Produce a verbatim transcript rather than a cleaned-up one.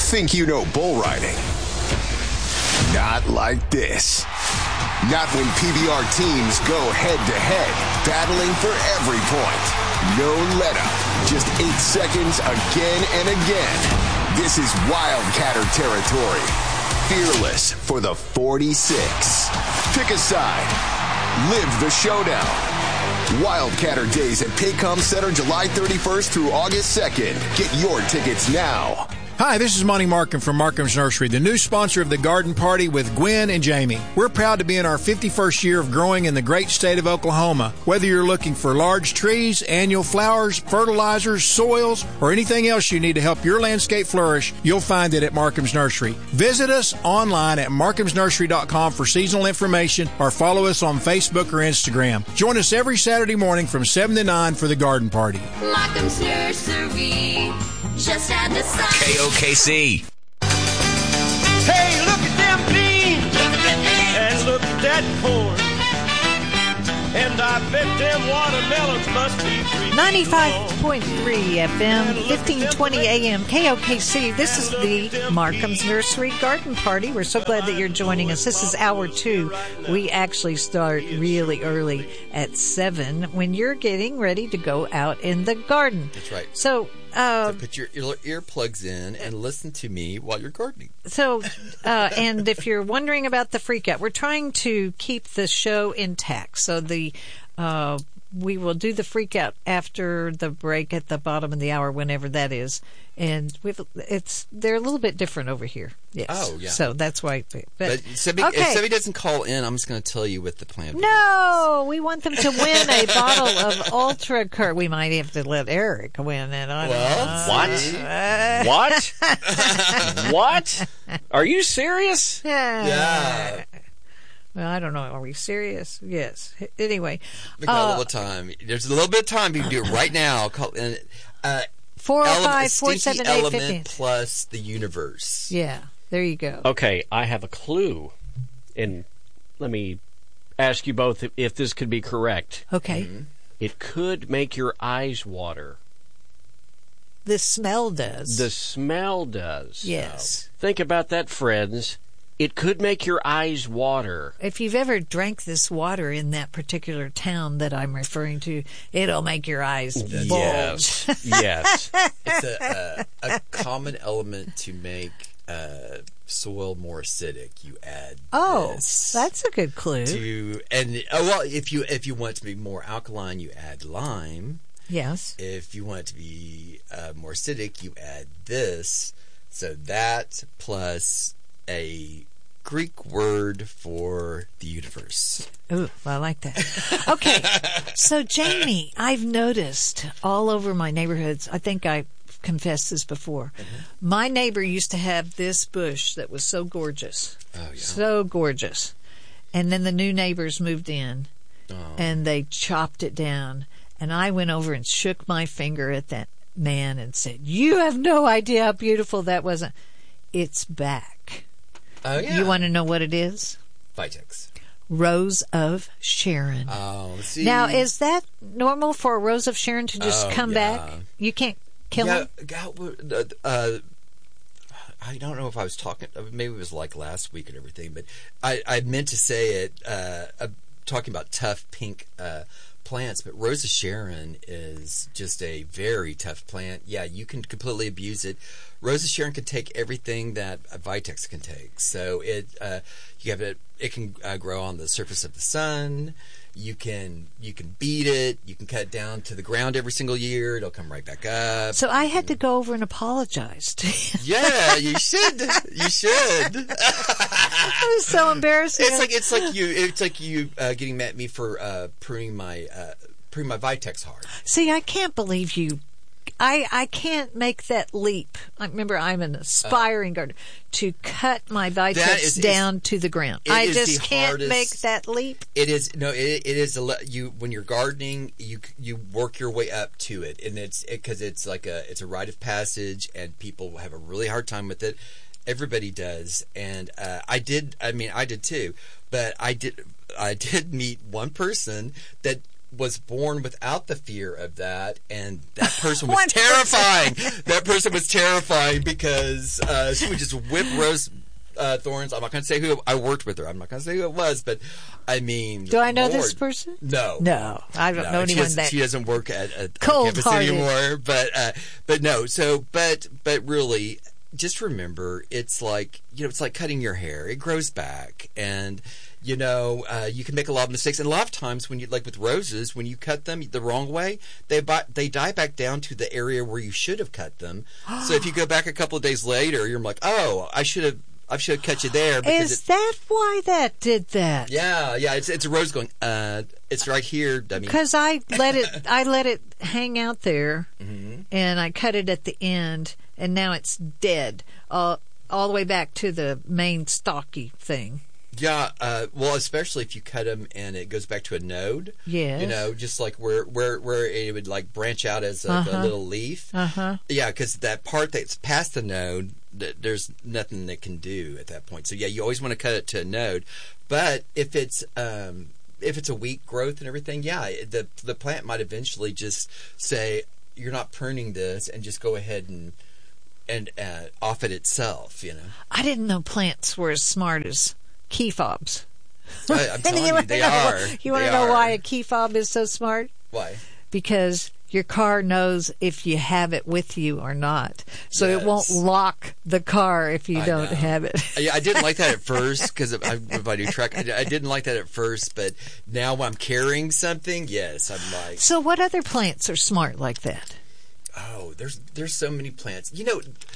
think you know bull riding. Not like this. Not when P B R teams go head-to-head, battling for every point. No let-up. Just eight seconds again and again. This is Wildcatter territory. Fearless for the forty-six. Pick a side. Live the showdown. Wildcatter Days at Paycom Center, July thirty-first through August second. Get your tickets now. Hi, this is Monty Markham from Markham's Nursery, the new sponsor of the Garden Party with Gwen and Jamie. We're proud to be in our fifty-first year of growing in the great state of Oklahoma. Whether you're looking for large trees, annual flowers, fertilizers, soils, or anything else you need to help your landscape flourish, you'll find it at Markham's Nursery. Visit us online at markhams nursery dot com for seasonal information or follow us on Facebook or Instagram. Join us every Saturday morning from seven to nine for the Garden Party. Markham's Nursery. Just add the sign. K O K C. Hey, look at them beans. Look at them beans. And look at that corn. And I bet them watermelons must be free. ninety-five point three F M, fifteen twenty A M, K O K C. This is the Markham's Nursery Garden Party. We're so glad that you're joining us. This is hour two. We actually start really early at seven when you're getting ready to go out in the garden. That's right. So, uh, so put your ear, earplugs in and listen to me while you're gardening. So, uh, and if you're wondering about the freak out, we're trying to keep the show intact. So the, uh, we will do the freak out after the break at the bottom of the hour, whenever that is. And we've, it's, they're a little bit different over here. Yes. Oh, yeah. So that's why. But, but if, somebody, okay. if somebody doesn't call in, I'm just going to tell you what the plan is. No, we want them to win a bottle of Ultra Cur. We might have to let Eric win it. I don't well, know. What? What? What? Are you serious? Yeah. Well, I don't know. Are we serious? Yes. Anyway. We got uh, a little time. There's a little bit of time. You can do it right now. Call in. Uh, four oh five, four seven eight, element fifteen plus the universe. Yeah. There you go. Okay. I have a clue. And let me ask you both if, if this could be correct. Okay. Mm-hmm. It could make your eyes water. The smell does. The smell does. Yes. Think about that, friends. It could make your eyes water. If you've ever drank this water in that particular town that I'm referring to, it'll make your eyes bulge. Yes. Yes. It's a, a, a common element to make uh, soil more acidic. You add Oh, this that's a good clue. to and oh, well, if you if you want it to be more alkaline, you add lime. Yes. If you want it to be uh, more acidic, you add this. So that plus a Greek word for the universe. Ooh, well, I like that. Okay, so Jamie, I've noticed all over my neighborhoods, I think I confessed this before, mm-hmm. my neighbor used to have this bush that was so gorgeous. Oh, yeah. So gorgeous. And then the new neighbors moved in, oh. and they chopped it down. And I went over and shook my finger at that man and said, "You have no idea how beautiful that was." It's back. Oh, yeah. You want to know what it is? Vitex. Rose of Sharon. Oh, see. Now, is that normal for a Rose of Sharon to just oh, come yeah. back? You can't kill yeah, him? Uh, uh, I don't know if I was talking, maybe it was like last week and everything, but I, I meant to say it, uh, uh, talking about tough pink uh, plants, but Rose of Sharon is just a very tough plant. Yeah, you can completely abuse it. Rose of Sharon can take everything that a Vitex can take. So it, uh, you have it. It can uh, grow on the surface of the sun. You can you can beat it. You can cut it down to the ground every single year. It'll come right back up. So I had to go over and apologize to him. Yeah, you should. You should. It was so embarrassing. It's like it's like you. It's like you uh, getting mad at me for uh, pruning my uh, pruning my Vitex hard. See, I can't believe you. I, I can't make that leap. I remember I'm an aspiring uh, gardener to cut my Vitex is, down to the ground. I just can't hardest, make that leap. It is no. It, it is a you when you're gardening. You you work your way up to it, and it's because it, it's like a it's a rite of passage, and people have a really hard time with it. Everybody does, and uh, I did. I mean, I did too. But I did. I did meet one person that was born without the fear of that, and that person was One terrifying. That person was terrifying because uh, she would just whip rose uh, thorns. I'm not going to say who I worked with her. I'm not going to say who it was, but I mean, Do I know Lord, this person? No, No, I don't no, know she anyone doesn't- that. She doesn't work at, at, at campus Cold-hearted. anymore. But uh, but no. So but but really, just remember, it's like you know, it's like cutting your hair. It grows back, and you know, uh, you can make a lot of mistakes. And a lot of times, when you like with roses, when you cut them the wrong way, they bi- they die back down to the area where you should have cut them. So if you go back a couple of days later, you're like, oh, I should have. I should have cut you there. Because Is it, that why that did that? yeah, yeah. It's it's a rose going. Uh, it's right here, dummy. Because I let it, I let it hang out there, Mm-hmm. and I cut it at the end, and now it's dead, all all the way back to the main stocky thing. Yeah, uh, well, especially if you cut them and it goes back to a node. Yes. You know, just like where where where it would like branch out as like Uh-huh. a little leaf. Uh huh. Yeah, because that part that's past the node, th- there's nothing that can do at that point. So yeah, you always want to cut it to a node. But if it's um, if it's a weak growth and everything, yeah, it- the the plant might eventually just say you're not pruning this and just go ahead and and uh, off it itself. You know, I didn't know plants were as smart as key fobs. I, I'm And telling you, wanna they know- are. You want They to know are. why a key fob is so smart? Why? Because your car knows if you have it with you or not. So it won't Yes. lock the car if you I don't know. have it. I, I didn't like that at first because of, I- of my new truck. I, I didn't like that at first, but now when I'm carrying something, yes, I'm like, So what other plants are smart like that? oh, there's there's so many plants. You know,